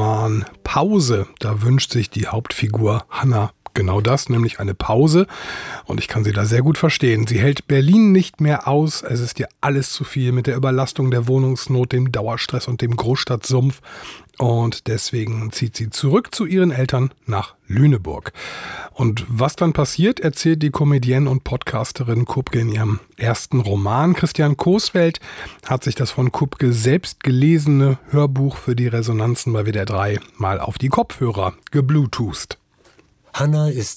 Roman Pause. Da wünscht sich die Hauptfigur Hannah genau das, nämlich eine Pause. Und ich kann sie da sehr gut verstehen. Sie hält Berlin nicht mehr aus. Es ist ihr alles zu viel mit der Überlastung, der Wohnungsnot, dem Dauerstress und dem Großstadtsumpf. Und deswegen zieht sie zurück zu ihren Eltern nach Lüneburg. Und was dann passiert, erzählt die Comedienne und Podcasterin Kupke in ihrem ersten Roman. Christian Koosfeld hat sich das von Kupke selbst gelesene Hörbuch für die Resonanzen bei WDR 3 mal auf die Kopfhörer gebluetootht. Hannah ist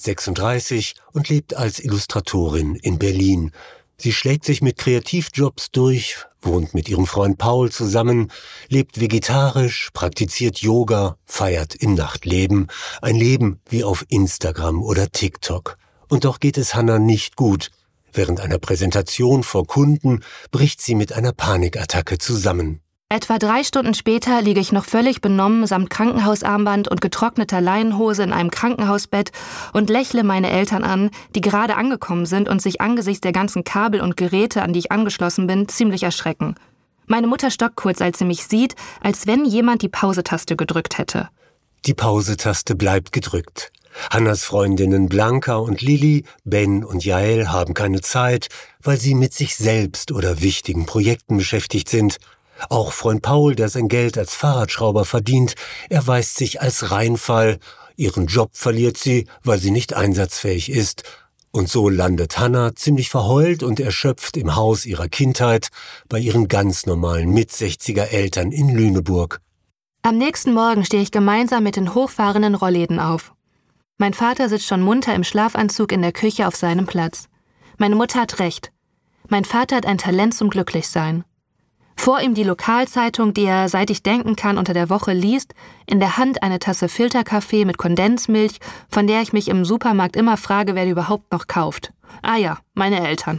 36 und lebt als Illustratorin in Berlin. Sie schlägt sich mit Kreativjobs durch, wohnt mit ihrem Freund Paul zusammen, lebt vegetarisch, praktiziert Yoga, feiert im Nachtleben. Ein Leben wie auf Instagram oder TikTok. Und doch geht es Hannah nicht gut. Während einer Präsentation vor Kunden bricht sie mit einer Panikattacke zusammen. Etwa 3 Stunden später liege ich noch völlig benommen samt Krankenhausarmband und getrockneter Leinenhose in einem Krankenhausbett und lächle meine Eltern an, die gerade angekommen sind und sich angesichts der ganzen Kabel und Geräte, an die ich angeschlossen bin, ziemlich erschrecken. Meine Mutter stockt kurz, als sie mich sieht, als wenn jemand die Pause-Taste gedrückt hätte. Die Pause-Taste bleibt gedrückt. Hannahs Freundinnen Blanca und Lilly, Ben und Jael haben keine Zeit, weil sie mit sich selbst oder wichtigen Projekten beschäftigt sind. Auch Freund Paul, der sein Geld als Fahrradschrauber verdient, erweist sich als Reinfall. Ihren Job verliert sie, weil sie nicht einsatzfähig ist. Und so landet Hannah ziemlich verheult und erschöpft im Haus ihrer Kindheit bei ihren ganz normalen Mit-60er Eltern in Lüneburg. Am nächsten Morgen stehe ich gemeinsam mit den hochfahrenden Rollläden auf. Mein Vater sitzt schon munter im Schlafanzug in der Küche auf seinem Platz. Meine Mutter hat recht. Mein Vater hat ein Talent zum Glücklichsein. Vor ihm die Lokalzeitung, die er, seit ich denken kann, unter der Woche liest, in der Hand eine Tasse Filterkaffee mit Kondensmilch, von der ich mich im Supermarkt immer frage, wer die überhaupt noch kauft. Ah ja, meine Eltern.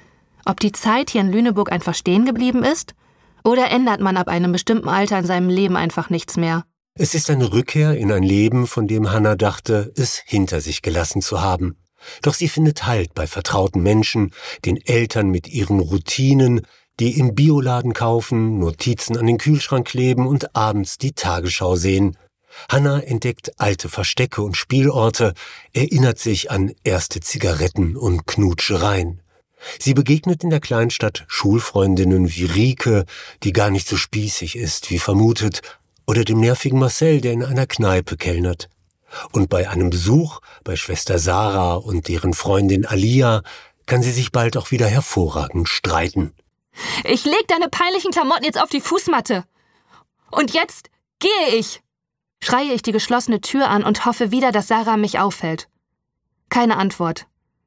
Ob die Zeit hier in Lüneburg einfach stehen geblieben ist? Oder ändert man ab einem bestimmten Alter in seinem Leben einfach nichts mehr? Es ist eine Rückkehr in ein Leben, von dem Hannah dachte, es hinter sich gelassen zu haben. Doch sie findet Halt bei vertrauten Menschen, den Eltern mit ihren Routinen, die im Bioladen kaufen, Notizen an den Kühlschrank kleben und abends die Tagesschau sehen. Hannah entdeckt alte Verstecke und Spielorte, erinnert sich an erste Zigaretten und Knutschereien. Sie begegnet in der Kleinstadt Schulfreundinnen wie Rike, die gar nicht so spießig ist wie vermutet, oder dem nervigen Marcel, der in einer Kneipe kellnert. Und bei einem Besuch bei Schwester Sarah und deren Freundin Alia kann sie sich bald auch wieder hervorragend streiten. Ich leg deine peinlichen Klamotten jetzt auf die Fußmatte. Und jetzt gehe ich, schreie ich die geschlossene Tür an und hoffe wieder, dass Sarah mich auffällt. Keine Antwort.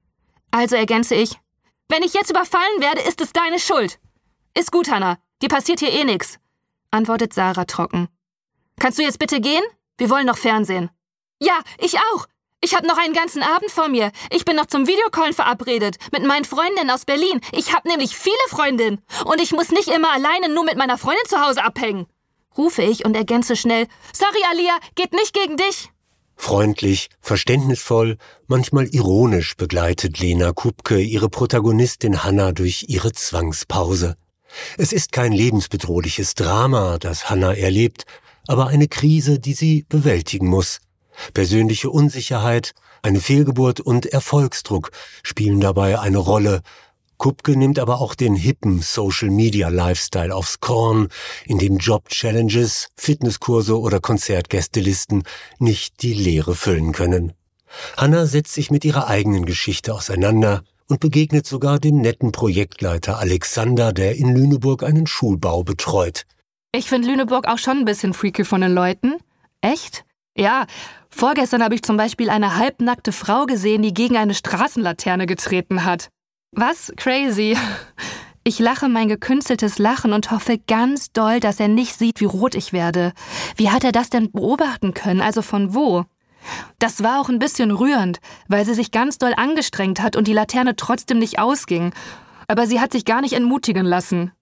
Also ergänze ich, wenn ich jetzt überfallen werde, ist es deine Schuld. Ist gut, Hannah, dir passiert hier eh nix, antwortet Sarah trocken. Kannst du jetzt bitte gehen? Wir wollen noch Fernsehen. Ja, ich auch. Ich habe noch einen ganzen Abend vor mir. Ich bin noch zum Videocallen verabredet mit meinen Freundinnen aus Berlin. Ich habe nämlich viele Freundinnen. Und ich muss nicht immer alleine nur mit meiner Freundin zu Hause abhängen. Rufe ich und ergänze schnell. Sorry, Alia, geht nicht gegen dich. Freundlich, verständnisvoll, manchmal ironisch begleitet Lena Kupke ihre Protagonistin Hannah durch ihre Zwangspause. Es ist kein lebensbedrohliches Drama, das Hannah erlebt, aber eine Krise, die sie bewältigen muss. Persönliche Unsicherheit, eine Fehlgeburt und Erfolgsdruck spielen dabei eine Rolle. Kupke nimmt aber auch den hippen Social-Media-Lifestyle aufs Korn, in dem Job-Challenges, Fitnesskurse oder Konzertgästelisten nicht die Leere füllen können. Hannah setzt sich mit ihrer eigenen Geschichte auseinander und begegnet sogar dem netten Projektleiter Alexander, der in Lüneburg einen Schulbau betreut. Ich finde Lüneburg auch schon ein bisschen freaky von den Leuten. Echt? Ja, vorgestern habe ich zum Beispiel eine halbnackte Frau gesehen, die gegen eine Straßenlaterne getreten hat. Was? Crazy. Ich lache mein gekünsteltes Lachen und hoffe ganz doll, dass er nicht sieht, wie rot ich werde. Wie hat er das denn beobachten können? Also von wo? Das war auch ein bisschen rührend, weil sie sich ganz doll angestrengt hat und die Laterne trotzdem nicht ausging. Aber sie hat sich gar nicht entmutigen lassen.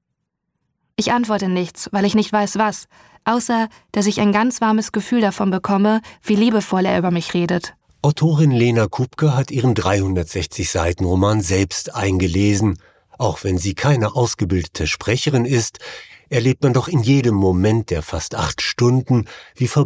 Ich antworte nichts, weil ich nicht weiß was, außer dass ich ein ganz warmes Gefühl davon bekomme, wie liebevoll er über mich redet. Autorin Lena Kupke hat ihren 360-Seiten-Roman selbst eingelesen. Auch wenn sie keine ausgebildete Sprecherin ist, erlebt man doch in jedem Moment der fast 8 Stunden, wie